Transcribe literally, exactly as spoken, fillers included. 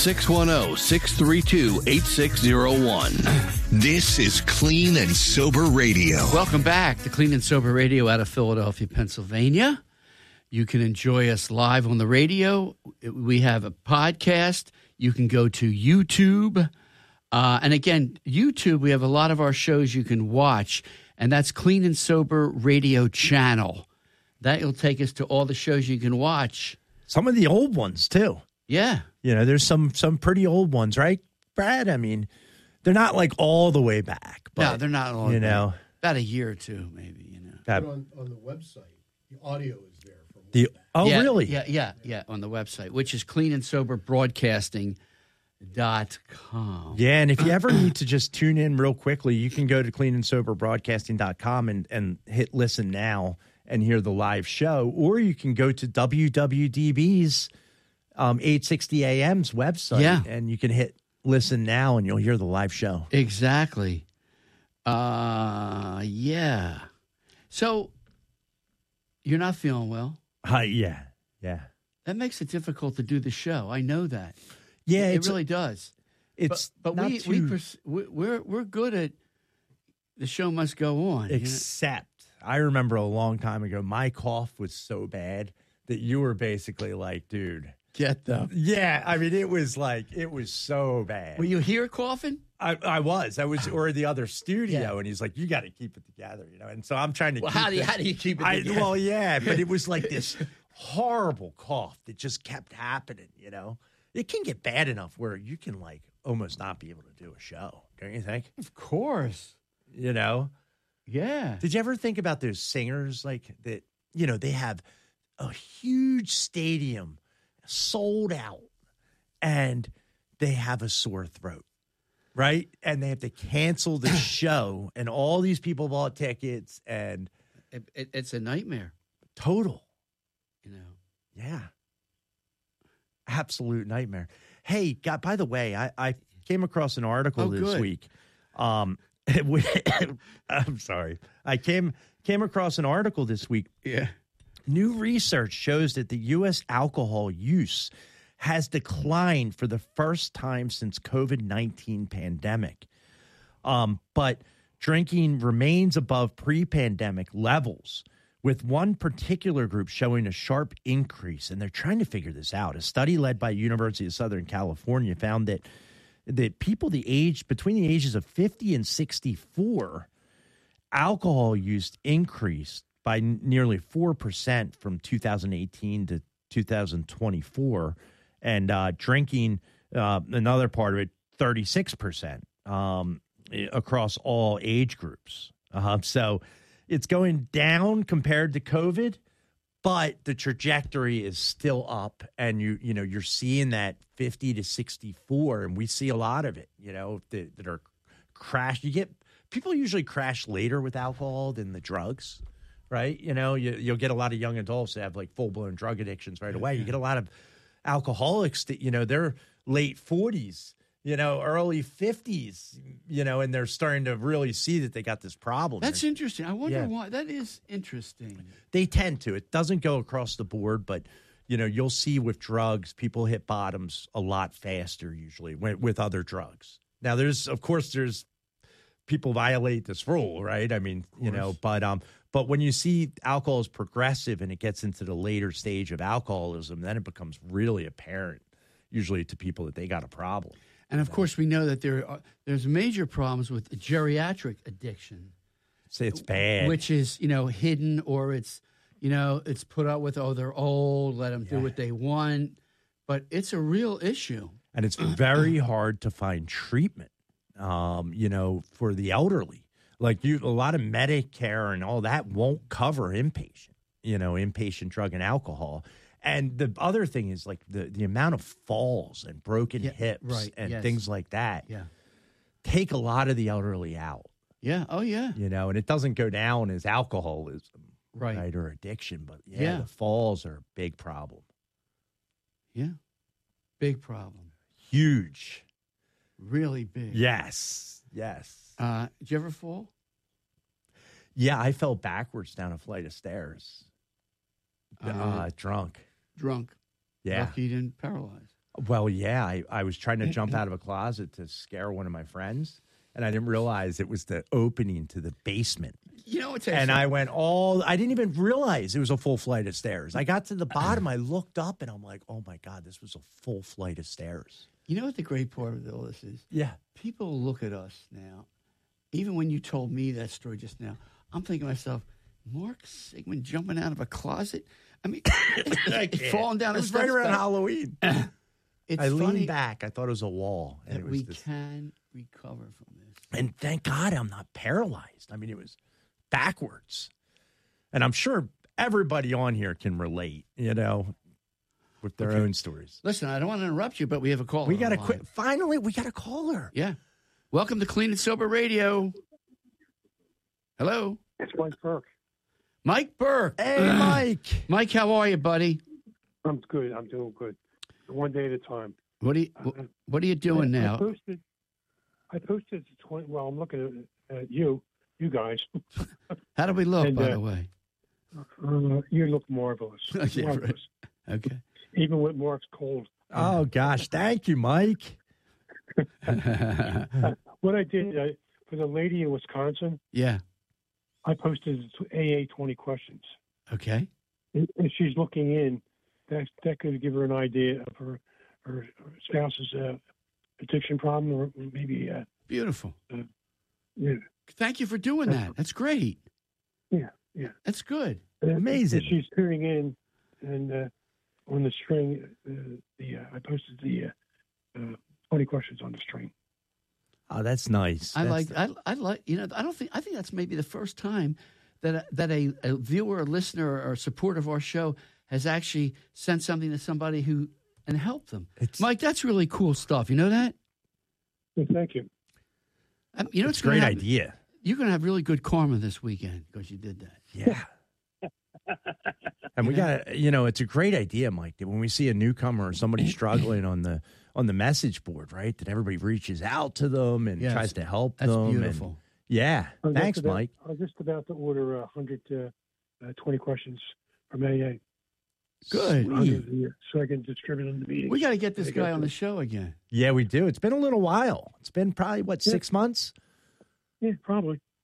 six one zero, six three two, eight six zero one. This is Clean and Sober Radio. Welcome back to Clean and Sober Radio out of Philadelphia, Pennsylvania. You can enjoy us live on the radio. We have a podcast. You can go to YouTube. Uh, and again, YouTube, we have a lot of our shows you can watch, and that's Clean and Sober Radio channel. That will take us to all the shows you can watch. Some of the old ones, too. Yeah. You know, there's some some pretty old ones, right, Brad? I mean, they're not like all the way back. But, no, they're not all you know, back. About a year or two, maybe, you know. That, on, on the website, the audio is there. From the Oh, yeah, really? Yeah, yeah, yeah, on the website, which is clean and sober broadcasting dot com. Yeah, and if you ever need to just tune in real quickly, you can go to clean and sober broadcasting dot com and, and hit listen now and hear the live show. Or you can go to W W D B's um, eight sixty A M's website, yeah. and you can hit listen now and you'll hear the live show. Exactly. Uh, yeah. So, you're not feeling well? Uh, yeah, yeah. That makes it difficult to do the show. I know that. Yeah, it it's, really does. It's but, but not we, too, we pers- we're we're good at the show must go on. Except, you know? I remember a long time ago, my cough was so bad that you were basically like, dude, get them. Yeah, I mean, it was like it was so bad. Were you here coughing? I, I was. I was, or the other studio, Yeah. and he's like, "You got to keep it together," you know. And so I'm trying to. Well, keep how do you, it. how do you keep it I, together? well, yeah, but it was like this horrible cough that just kept happening. You know, it can get bad enough where you can like almost not be able to do a show. Don't you think? Of course. You know. Yeah. Did you ever think about those singers like that? You know, they have a huge stadium sold out, and they have a sore throat. Right? And they have to cancel the show, and all these people bought tickets, and It, it, it's a nightmare. total. You know. Yeah. Absolute nightmare. Hey, God, by the way, I, I came across an article Oh, this good. week. Um, I'm sorry. I came came across an article this week. Yeah. New research shows that the U S alcohol use has declined for the first time since COVID nineteen pandemic. Um, but drinking remains above pre-pandemic levels, with one particular group showing a sharp increase, and they're trying to figure this out. A study led by University of Southern California found that that people the age between the ages of fifty and sixty-four, alcohol use increased by n- nearly four percent from two thousand eighteen to two thousand twenty-four. And uh, drinking, uh, another part of it, thirty-six percent um, across all age groups. Uh, so it's going down compared to COVID, but the trajectory is still up. And you you know you're seeing that fifty to sixty-four, and we see a lot of it. You know that, that are crash. You get people usually crash later with alcohol than the drugs, right? You know you, you'll get a lot of young adults that have like full blown drug addictions right away. You get a lot of alcoholics that, you know, they're late forties, you know, early fifties, you know, and they're starting to really see that they got this problem. That's They're, interesting. I wonder Yeah. why. That is interesting. they tend to. It doesn't go across the board, but, you know, you'll see with drugs, people hit bottoms a lot faster usually with, with other drugs. Now, there's, of course, there's people violate this rule, right? I mean, you know, but um, but when you see alcohol is progressive and it gets into the later stage of alcoholism, then it becomes really apparent, usually to people, that they got a problem. And of course, we know that there are, there's major problems with geriatric addiction, Say it's bad. which is, you know, hidden, or it's, you know, it's put up with, oh, they're old, let them do Yeah. what they want. But it's a real issue. And it's very hard to find treatment, um, you know, for the elderly. Like you, a lot of Medicare and all that won't cover inpatient, you know, inpatient drug and alcohol. And the other thing is like the, the amount of falls and broken Yeah, hips right, and yes. things like that Yeah. take a lot of the elderly out, Yeah. Oh, yeah. you know, and it doesn't go down as alcoholism, Right. right, or addiction. But yeah, Yeah. the falls are a big problem. Yeah. Big problem. Huge. Really big. Yes. Yes. Uh, did you ever fall? Yeah, I fell backwards down a flight of stairs. Uh, Uh, drunk. Drunk. Yeah. Lucky you didn't paralyze. Well, yeah, I, I was trying to jump out of a closet to scare one of my friends, and I didn't realize it was the opening to the basement. You know what's And I went all, I didn't even realize it was a full flight of stairs. I got to the bottom, I looked up, and I'm like, oh my God, this was a full flight of stairs. You know what the great part of all this is? Yeah. People look at us now. Even when you told me that story just now, I'm thinking to myself, Mark Sigmund jumping out of a closet? I mean, falling down It a was steps right around back. Halloween. It's I funny leaned back. I thought it was a wall. And that it was we this, can recover from this. and thank God I'm not paralyzed. I mean, it was backwards. And I'm sure everybody on here can relate, you know, with their Okay. own stories. Listen, I don't want to interrupt you, but we have a caller. We got to on the quit. line. Finally, we got a caller. Yeah. Welcome to Clean and Sober Radio. Hello. It's Mike Burke. Mike Burke. Hey, Mike. Mike, how are you, buddy? I'm good. I'm doing good. One day at a time. What are you, Uh, what are you doing I, now? I posted. I posted the twenty. Well, I'm looking at, at you, you guys. How do we look, and, by uh, the way? Uh, you look marvelous. Yeah, marvelous. Okay. Even with Mark's cold. Oh, gosh. Thank you, Mike. Uh, what I did uh, for the lady in Wisconsin, Yeah. I posted A A twenty questions. Okay. And and she's looking in. That that could give her an idea of her her spouse's uh, addiction problem, or maybe uh, Beautiful. yeah. Thank you for doing that. That's great. Yeah, yeah. That's good. And- Amazing. and she's tuning in, and uh, on the string, uh, the uh, I posted the uh, uh, twenty questions on the string. Oh, that's nice. I That's- like. I, I like. You know. I don't think. I think that's maybe the first time that a, that a, a viewer, or listener, or supporter of our show has actually sent something to somebody who and helped them. It's- Mike, that's really cool stuff. You know that? Well, thank you. Um, you know, It's it's a great gonna have, idea. You're going to have really good karma this weekend because you did that. Yeah. And we got to, you know, it's a great idea, Mike, that when we see a newcomer or somebody struggling on the on the message board, right, that everybody reaches out to them and Yes. tries to help That's them. and- beautiful. yeah. I was Thanks, just about, Mike. I was just about to order a hundred uh, uh, twenty questions from A A. Good. Under the- so I can distribute them to meetings. We got to get this They guy go on the through. show again. Yeah, we do. It's been a little while. It's been probably, what, Yeah. six months? Yeah, probably.